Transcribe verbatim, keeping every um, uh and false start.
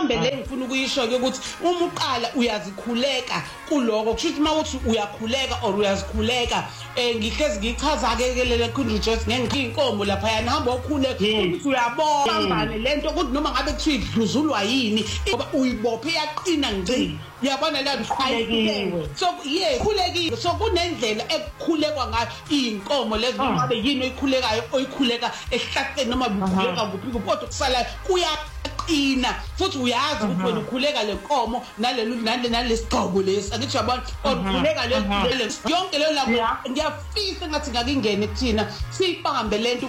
mhlambe le ngifuna ukuyisho ke ukuthi uma uqala uyazikhuleka kuloko kusho ukuthi mawuthi uyakhuleka or uyazikhuleka eh ngihlezi ngichaza ke lele country just ngengiyinkomo lapha yana hamba okhuleka ukuthi uyabona ngane lento ukuthi noma ngabe kuthiwa idluzulwa yini ngoba uyibophe yaqina ngci uyabona la ukhulekile so yeah khulekile so kunendlela ekukhulekwa ngayo inkomo lezo ngabe yini oyikhulekayo oyikhuleka ehlatheni noma ukhuleka kuphi kodwa kusala kuyaqina futhi uyazi ukuthi wena ukhuleka lenkomo nalelo nalesigqoko lesi angithi yabona ukhuleka le yonke leyo lapho ngiyafisa ngathi ngakingene kuthina siyibambe lento